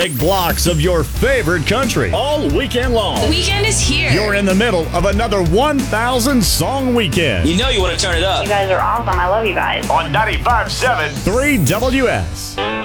big blocks of your favorite country all weekend long. The weekend is here. You're in the middle of another 1,000 song weekend. You know you want to turn it up. You guys are awesome. I love you guys. On 95.7 3WS.